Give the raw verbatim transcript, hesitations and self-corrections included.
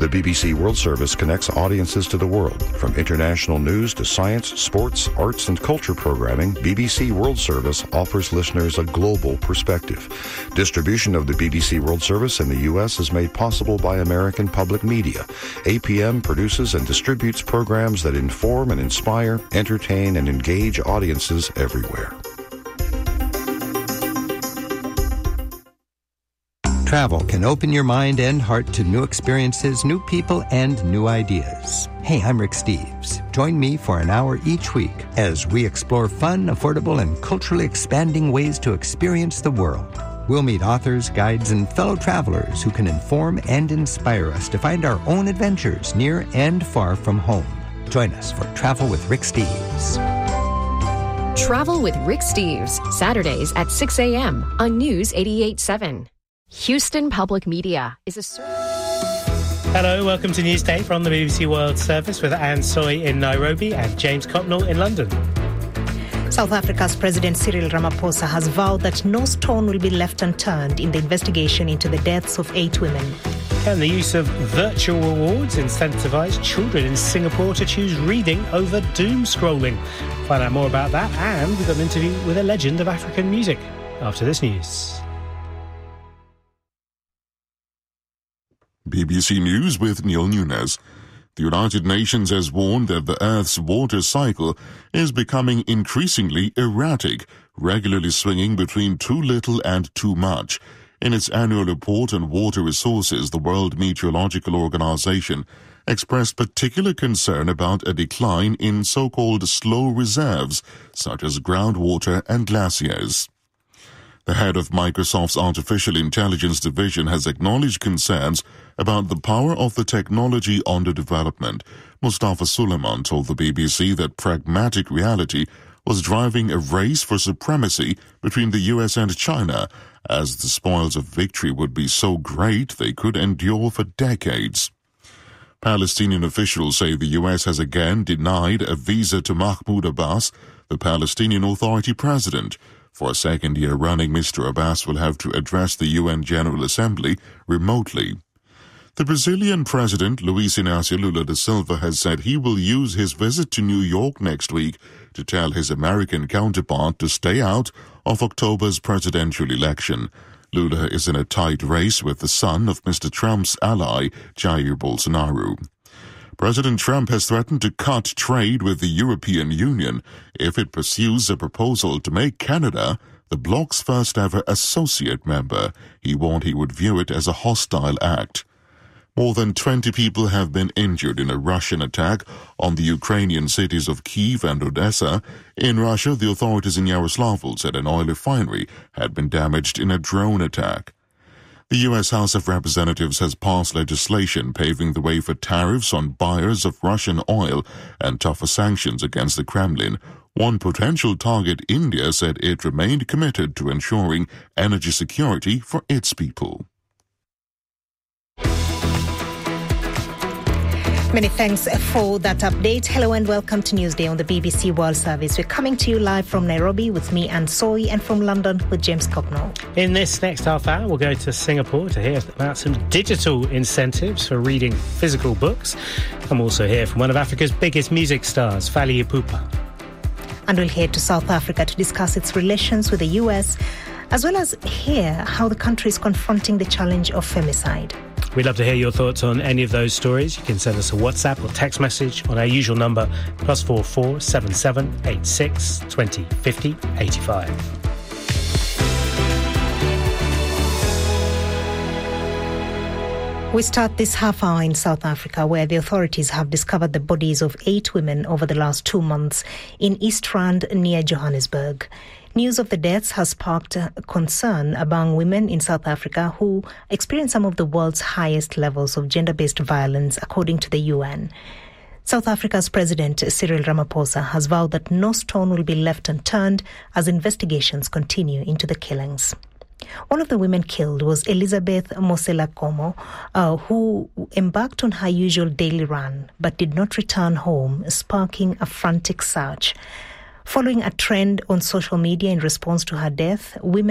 The B B C World Service connects audiences to the world. From international news to science, sports, arts, and culture programming, B B C World Service offers listeners a global perspective. Distribution of the B B C World Service in the U S is made possible by American Public Media. A P M produces and distributes programs that inform and inspire, entertain, and engage audiences everywhere. Travel can open your mind and heart to new experiences, new people, and new ideas. Hey, I'm Rick Steves. Join me for an hour each week as we explore fun, affordable, and culturally expanding ways to experience the world. We'll meet authors, guides, and fellow travelers who can inform and inspire us to find our own adventures near and far from home. Join us for Travel with Rick Steves. Travel with Rick Steves, Saturdays at six a.m. on News eighty-eight point seven. Houston Public Media is a... Ser- Hello, welcome to Newsday from the B B C World Service with Anne Soy in Nairobi and James Copnell in London. South Africa's President Cyril Ramaphosa has vowed that no stone will be left unturned in the investigation into the deaths of eight women. Can the use of virtual rewards incentivise children in Singapore to choose reading over doom scrolling? Find out more about that, and we've got an interview with a legend of African music after this news. B B C News with Neil Nunes. The United Nations has warned that the Earth's water cycle is becoming increasingly erratic, regularly swinging between too little and too much. In its annual report on water resources, the World Meteorological Organization expressed particular concern about a decline in so-called slow reserves, such as groundwater and glaciers. The head of Microsoft's Artificial Intelligence Division has acknowledged concerns about the power of the technology under development. Mustafa Suleiman told the B B C that pragmatic reality was driving a race for supremacy between the U S and China, as the spoils of victory would be so great they could endure for decades. Palestinian officials say the U S has again denied a visa to Mahmoud Abbas, the Palestinian Authority president. For a second year running, Mister Abbas will have to address the U N General Assembly remotely. The Brazilian president, Luiz Inácio Lula da Silva, has said he will use his visit to New York next week to tell his American counterpart to stay out of October's presidential election. Lula is in a tight race with the son of Mister Trump's ally, Jair Bolsonaro. President Trump has threatened to cut trade with the European Union if it pursues a proposal to make Canada the bloc's first ever associate member. He warned he would view it as a hostile act. More than twenty people have been injured in a Russian attack on the Ukrainian cities of Kyiv and Odessa. In Russia, the authorities in Yaroslavl said an oil refinery had been damaged in a drone attack. The U S House of Representatives has passed legislation paving the way for tariffs on buyers of Russian oil and tougher sanctions against the Kremlin. One potential target, India, said it remained committed to ensuring energy security for its people. Many thanks for that update. Hello and welcome to Newsday on the B B C World Service. We're coming to you live from Nairobi with me, Anne Soy, and from London with James Copnell. In this next half hour, we'll go to Singapore to hear about some digital incentives for reading physical books. And we'll also hear from one of Africa's biggest music stars, Fally Ipupa. And we'll head to South Africa to discuss its relations with the U S, as well as hear how the country is confronting the challenge of femicide. We'd love to hear your thoughts on any of those stories. You can send us a WhatsApp or text message on our usual number, plus four four seven seven eight six twenty fifty eighty-five. We start this half hour in South Africa, where the authorities have discovered the bodies of eight women over the last two months in East Rand near Johannesburg. News of the deaths has sparked concern among women in South Africa who experience some of the world's highest levels of gender-based violence, according to the U N. South Africa's President Cyril Ramaphosa has vowed that no stone will be left unturned as investigations continue into the killings. One of the women killed was Elizabeth Moselakomo, uh, who embarked on her usual daily run but did not return home, sparking a frantic search. Following a trend on social media in response to her death, women